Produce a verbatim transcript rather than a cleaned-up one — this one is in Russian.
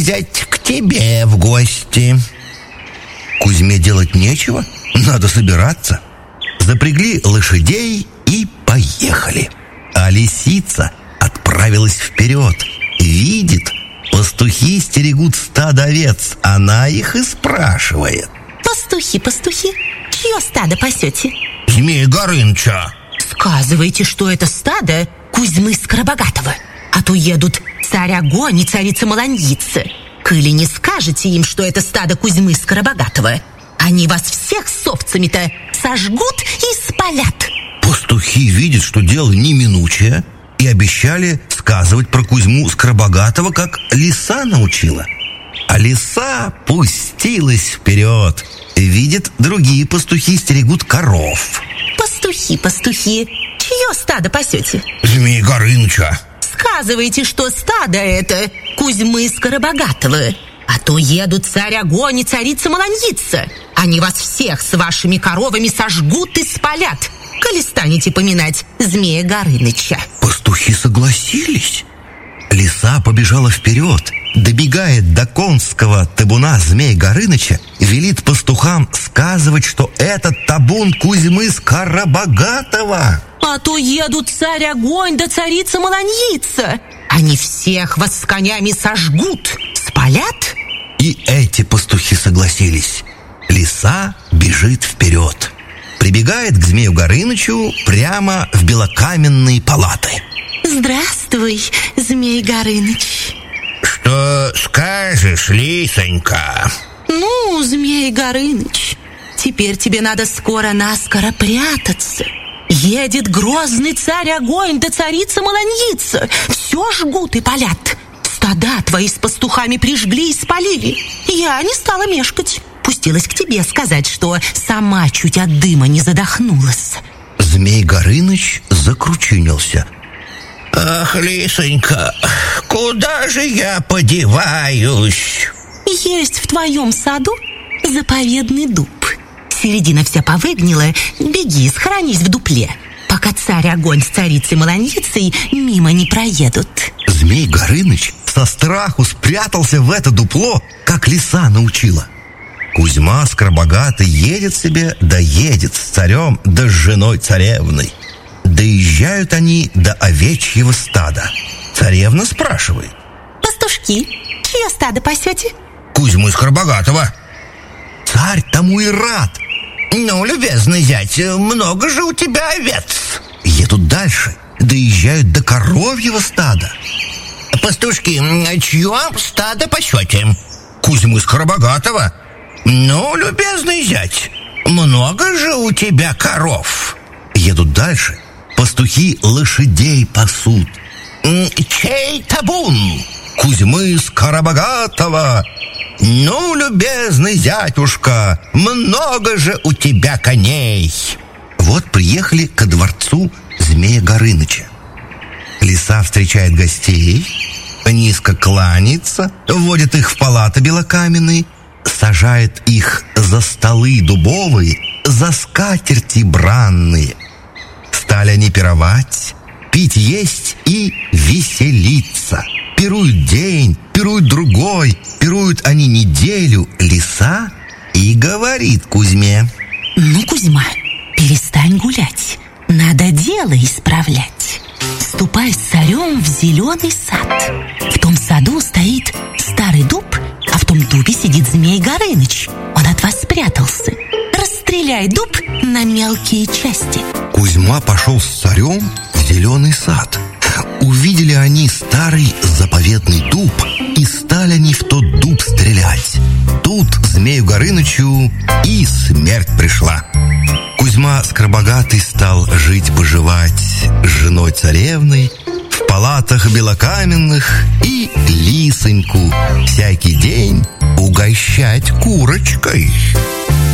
зять, к тебе в гости. Кузьме делать нечего, надо собираться. Запрягли лошадей и поехали. А лисица отправилась вперед. Видит, пастухи стерегут стадо овец. Она их и спрашивает: Пастухи, пастухи, чье стадо пасете? Змея Горыныча. Сказывайте, что это стадо Кузьмы Скоробогатого. А то едут царь Огонь и царица Маланьица. Коли не скажете им, что это стадо Кузьмы Скоробогатого, они вас всех с овцами-то сожгут и спалят. Пастухи видят, что дело неминучее, и обещали сказывать про Кузьму Скоробогатого, как лиса научила. А лиса пустилась вперед. Видит, другие пастухи стерегут коров. Пастухи, пастухи, чье стадо пасете? Змея Горыныча. Сказывайте, что стадо это Кузьмы Скоробогатого. А то едут царь Огонь и царица Маланьица. Они вас всех с вашими коровами сожгут и спалят, коли станете поминать Змея Горыныча. Пастухи согласились. Лиса побежала вперед, добегает до конского табуна Змея Горыныча, велит пастухам сказывать, что это табун Кузьмы Скоробогатого. А то едут царь Огонь да царица Маланьица. Они всех вас с конями сожгут, спалят. И эти пастухи согласились. Лиса бежит вперед. Прибегает к Змею Горынычу прямо в белокаменные палаты. Здравствуй, Змей Горыныч. Что скажешь, лисонька? Ну, Змей Горыныч, теперь тебе надо скоро-наскоро прятаться. Едет грозный царь Огонь да царица Маланьица. Все жгут и палят. Стада твои с пастухами прижгли и спалили. Я не стала мешкать. Пустилась к тебе сказать, что сама чуть от дыма не задохнулась. Змей Горыныч закручинился. Ах, лисонька, куда же я подеваюсь? Есть в твоем саду заповедный дуб. Середина вся повыгнила. Беги, схоронись в дупле, пока царь Огонь с царицей Маланьицей мимо не проедут. Змей Горыныч со страху спрятался в это дупло, как лиса научила. Кузьма Скоробогатый едет себе, да едет с царем, да с женой царевной. Доезжают они до овечьего стада. Царевна спрашивает: Пастушки, чье стадо пасете? Кузьмы Скоробогатого. Царь тому и рад. Ну, любезный зять, много же у тебя овец. Едут дальше, доезжают до коровьего стада. Пастушки, чье стадо пасете? Кузьмы Скоробогатого. Ну, любезный зять, много же у тебя коров. Едут дальше, пастухи лошадей пасут. Чей табун? Кузьмы Скоробогатого. Ну, любезный зятюшка, много же у тебя коней. Вот приехали ко дворцу Змея Горыныча. Лиса встречает гостей, низко кланяется, вводит их в палаты белокаменные, сажает их за столы дубовые, за скатерти бранные. Стали они пировать, пить, есть и веселиться. Пируют день, пируют другой, пируют они неделю. Лиса и говорит Кузьме: Ну, Кузьма, перестань гулять, надо дело исправлять. Ступай с царем в зеленый сад. В том саду стоит старый дуб, а в том дубе сидит Змей Горыныч. Он от вас спрятался. Расстреляй дуб на мелкие части. Кузьма пошел с царем в зеленый сад. Увидели они старый заповедный дуб, и стали они в тот дуб стрелять. Тут Змею Горынычу и смерть пришла. Кузьма Скоробогатый стал жить-поживать с женой царевной в палатах белокаменных и лисоньку всякий день угощать курочкой.